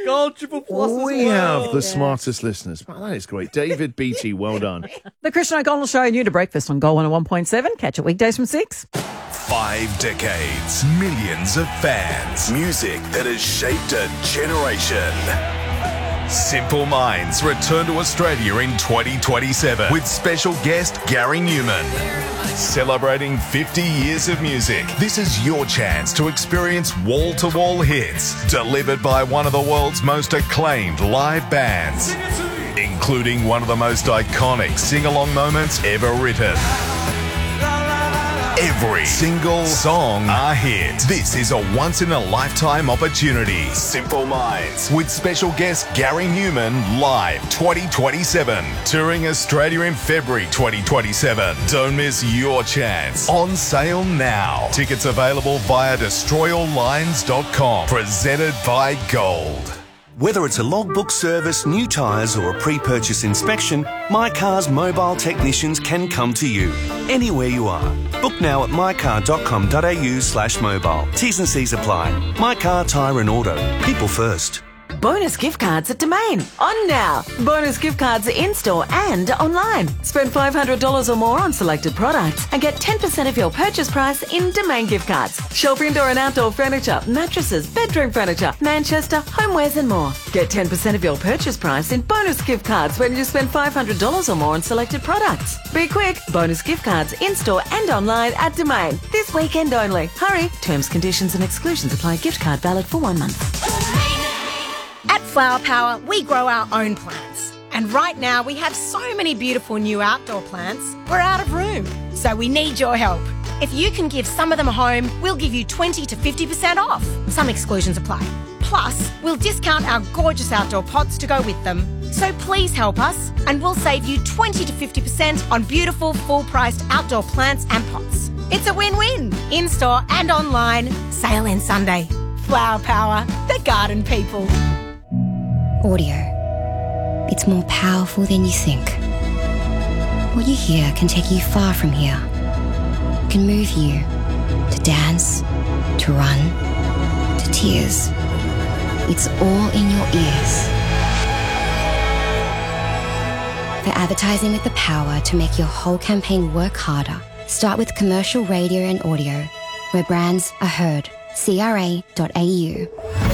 Gold, triple plus as We well. have the smartest listeners. Oh, that is great. David Beattie, well done. The Christian O'Connell Show, new to breakfast on Gold 101.7. Catch it weekdays from 6. 5 decades, millions of fans, music that has shaped a generation. Simple Minds return to Australia in 2027 with special guest Gary Newman. Celebrating 50 years of music, this is your chance to experience wall-to-wall hits delivered by one of the world's most acclaimed live bands, including one of the most iconic sing-along moments ever written. Every single song a hit. This is a once-in-a-lifetime opportunity. Simple Minds with special guest Gary Newman live 2027. Touring Australia in February 2027. Don't miss your chance. On sale now. Tickets available via destroyallines.com. Presented by Gold. Whether it's a logbook service, new tyres or a pre-purchase inspection, My Car's mobile technicians can come to you, anywhere you are. Book now at mycar.com.au/mobile. T's and C's apply. My Car, Tyre and Auto. People first. Bonus gift cards at Domain. On now. Bonus gift cards in-store and online. Spend $500 or more on selected products and get 10% of your purchase price in Domain gift cards. Shop indoor and outdoor furniture, mattresses, bedroom furniture, Manchester, homewares and more. Get 10% of your purchase price in bonus gift cards when you spend $500 or more on selected products. Be quick. Bonus gift cards in-store and online at Domain. This weekend only. Hurry. Terms, conditions and exclusions apply. Gift card valid for 1 month. At Flower Power, we grow our own plants. And right now, we have so many beautiful new outdoor plants, we're out of room. So we need your help. If you can give some of them a home, we'll give you 20 to 50% off. Some exclusions apply. Plus, we'll discount our gorgeous outdoor pots to go with them. So please help us, and we'll save you 20 to 50% on beautiful, full-priced outdoor plants and pots. It's a win-win. In-store and online. Sale ends Sunday. Flower Power, the garden people. Audio. It's more powerful than you think. What you hear can take you far from here. It can move you to dance, to run, to tears. It's all in your ears. For advertising with the power to make your whole campaign work harder, start with commercial radio and audio, where brands are heard. CRA.au.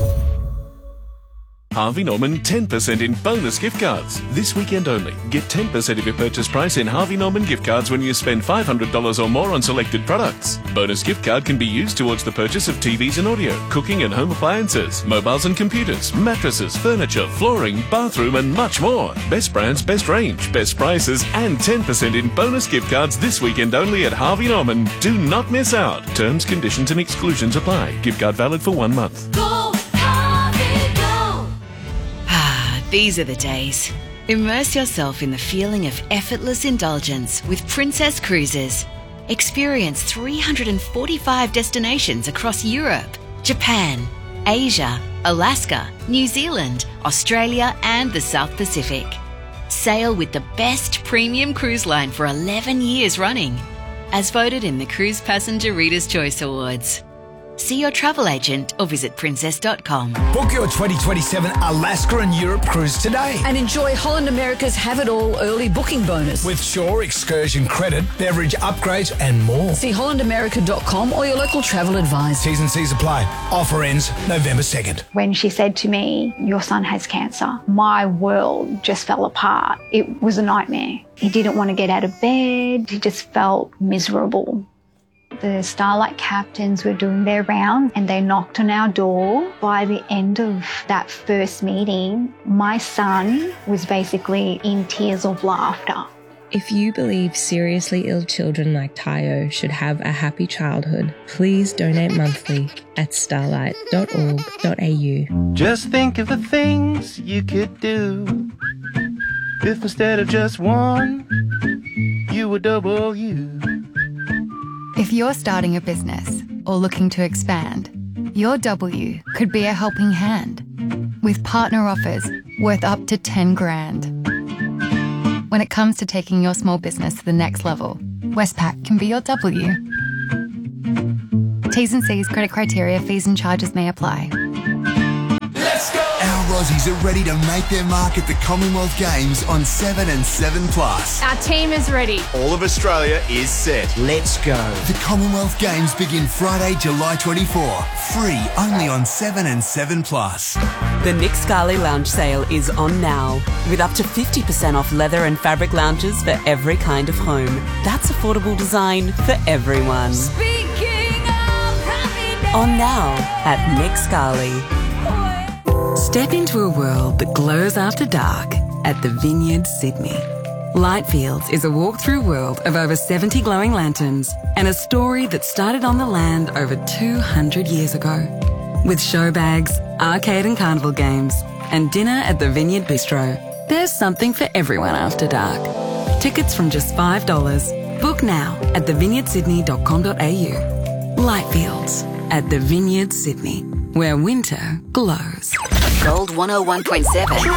Harvey Norman 10% in bonus gift cards. This weekend only. Get 10% of your purchase price in Harvey Norman gift cards when you spend $500 or more on selected products. Bonus gift card can be used towards the purchase of TVs and audio, cooking and home appliances, mobiles and computers, mattresses, furniture, flooring, bathroom and much more. Best brands, best range, best prices and 10% in bonus gift cards this weekend only at Harvey Norman. Do not miss out. Terms, conditions and exclusions apply. Gift card valid for 1 month. These are the days. Immerse yourself in the feeling of effortless indulgence with Princess Cruises. Experience 345 destinations across Europe, Japan, Asia, Alaska, New Zealand, Australia and the South Pacific. Sail with the best premium cruise line for 11 years running, as voted in the Cruise Passenger Reader's Choice Awards. See your travel agent or visit princess.com. Book your 2027 Alaska and Europe cruise today. And enjoy Holland America's Have It All early booking bonus. With Shore excursion credit, beverage upgrades and more. See hollandamerica.com or your local travel advisor. T's and C's apply. Offer ends November 2nd. When she said to me, "Your son has cancer," my world just fell apart. It was a nightmare. He didn't want to get out of bed. He just felt miserable. The Starlight captains were doing their round and they knocked on our door. By the end of that first meeting, my son was basically in tears of laughter. If you believe seriously ill children like Tayo should have a happy childhood, please donate monthly at starlight.org.au. Just think of the things you could do if instead of just one, you were double you. If you're starting a business or looking to expand, your W could be a helping hand with partner offers worth up to 10 grand. When it comes to taking your small business to the next level, Westpac can be your W. T's and C's, credit criteria, fees and charges may apply. Let's go! Our Aussies are ready to make their mark at the Commonwealth Games on 7 and 7 Plus. Our team is ready. All of Australia is set. Let's go. The Commonwealth Games begin Friday, July 24. Free only on 7 and 7 Plus. The Nick Scali Lounge sale is on now, with up to 50% off leather and fabric lounges for every kind of home. That's affordable design for everyone. On now at Nick Scali. Step into a world that glows after dark at the Vineyard Sydney. Lightfields is a walk-through world of over 70 glowing lanterns and a story that started on the land over 200 years ago. With show bags, arcade and carnival games, and dinner at the Vineyard Bistro, there's something for everyone after dark. Tickets from just $5. Book now at thevineyardsydney.com.au. Lightfields at the Vineyard Sydney, where winter glows. Gold 101.7.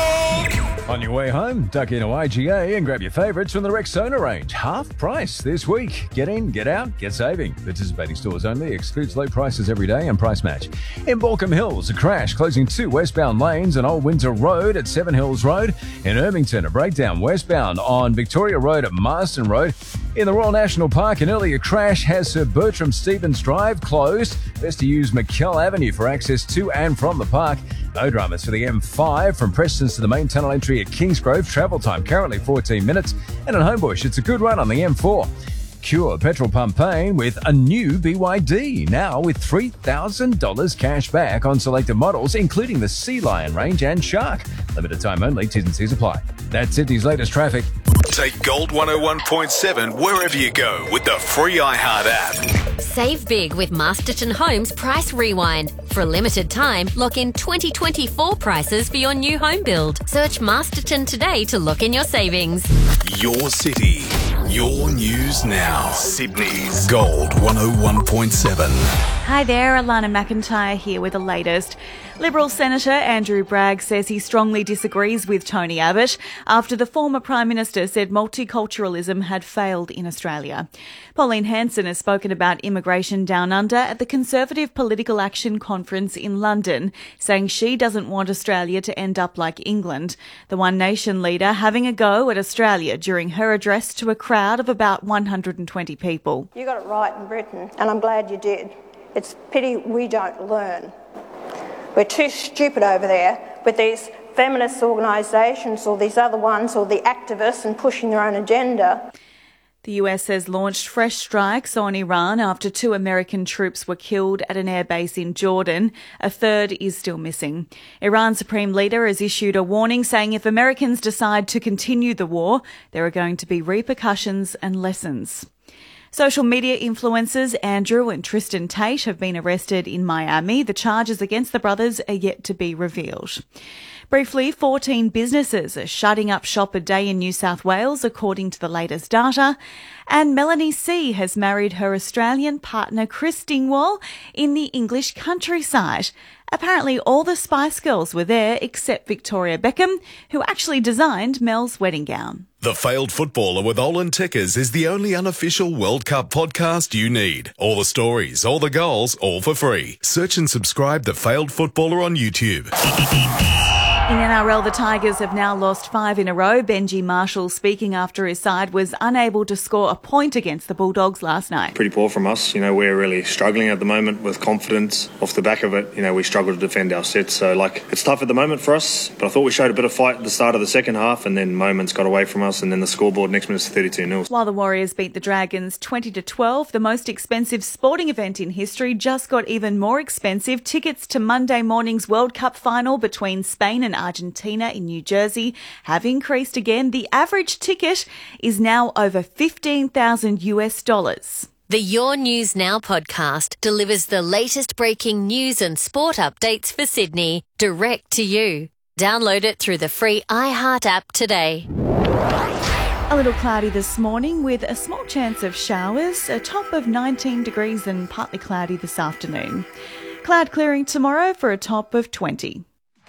On your way home, duck into IGA and grab your favourites from the Rexona range. Half price this week. Get in, get out, get saving. Participating stores only. Excludes low prices every day and price match. In Baulkham Hills, a crash closing 2 westbound lanes on Old Windsor Road at 7 Hills Road. In Ermington, a breakdown westbound on Victoria Road at Marston Road. In the Royal National Park, an earlier crash has Sir Bertram Stevens Drive closed. Best to use McKell Avenue for access to and from the park. No dramas for the M5 from Prestons to the main tunnel entry at Kingsgrove. Travel time currently 14 minutes. And in Homebush, it's a good run on the M4. Cure petrol pump pain with a new BYD, now with $3,000 cash back on selected models, including the Sea Lion range and Shark. Limited time only, T's and C's apply. That's Sydney's latest traffic. Take Gold 101.7 wherever you go with the free iHeart app. Save big with Masterton Homes Price Rewind. For a limited time, lock in 2024 prices for your new home build. Search Masterton today to lock in your savings. Your city, your news now. Sydney's Gold 101.7. Hi there, Alana McIntyre here with the latest. Liberal Senator Andrew Bragg says he strongly disagrees with Tony Abbott after the former Prime Minister said multiculturalism had failed in Australia. Pauline Hanson has spoken about immigration down under at the Conservative Political Action Conference in London, saying she doesn't want Australia to end up like England. The One Nation leader having a go at Australia during her address to a crowd of about 120 people. You got it right in Britain, and I'm glad you did. It's a pity we don't learn. We're too stupid over there with these feminist organisations or these other ones or the activists and pushing their own agenda. The US has launched fresh strikes on Iran after 2 American troops were killed at an airbase in Jordan. A third is still missing. Iran's Supreme Leader has issued a warning saying if Americans decide to continue the war, there are going to be repercussions and lessons. Social media influencers Andrew and Tristan Tate have been arrested in Miami. The charges against the brothers are yet to be revealed. Briefly, 14 businesses are shutting up shop a day in New South Wales, according to the latest data. And Melanie C has married her Australian partner Chris Dingwall in the English countryside. Apparently all the Spice Girls were there except Victoria Beckham, who actually designed Mel's wedding gown. The Failed Footballer with Olin Tickers is the only unofficial World Cup podcast you need. All the stories, all the goals, all for free. Search and subscribe The Failed Footballer on YouTube. In NRL, the Tigers have now lost 5 in a row. Benji Marshall, speaking after his side, was unable to score a point against the Bulldogs last night. Pretty poor from us. We're really struggling at the moment with confidence. Off the back of it, we struggle to defend our sets. So, it's tough at the moment for us. But I thought we showed a bit of fight at the start of the second half, and then moments got away from us, and then the scoreboard next minute's 32-0. While the Warriors beat the Dragons 20-12, the most expensive sporting event in history just got even more expensive. Tickets to Monday morning's World Cup final between Spain and Argentina in New Jersey have increased again. The average ticket is now over $15,000. The Your News Now podcast delivers the latest breaking news and sport updates for Sydney direct to you. Download it through the free iHeart app today. A little cloudy this morning with a small chance of showers, a top of 19 degrees and partly cloudy this afternoon. Cloud clearing tomorrow for a top of 20.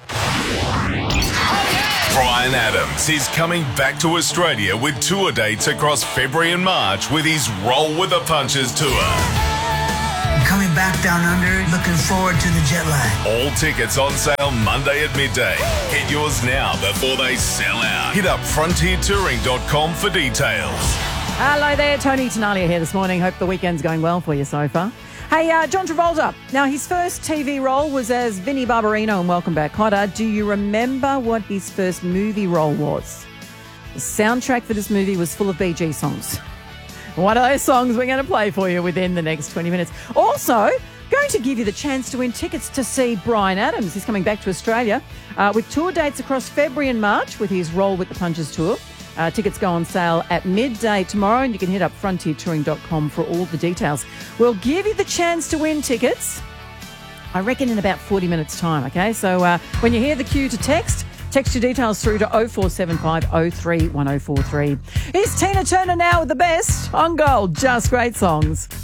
Bryan Adams is coming back to Australia with tour dates across February and March with his Roll with the Punches tour. coming back down under, looking forward to the jet lag. All tickets on sale Monday at midday. Get yours now before they sell out. Hit up frontiertouring.com for details. Hello there, Tony Tenalia here this morning. Hope the weekend's going well for you so far. Hey, John Travolta. Now, his first TV role was as Vinnie Barbarino in Welcome Back, Kotter. Do you remember what his first movie role was? The soundtrack for this movie was full of Bee Gees songs. One of those songs we're going to play for you within the next 20 minutes. Also, going to give you the chance to win tickets to see Bryan Adams. He's coming back to Australia with tour dates across February and March with his Roll with the Punches tour. Tickets go on sale at midday tomorrow, and you can hit up frontiertouring.com for all the details. We'll give you the chance to win tickets, I reckon, in about 40 minutes' time, okay? So when you hear the cue to text your details through to 0475 03 1043. Here's Tina Turner now with the best on Gold. Just great songs.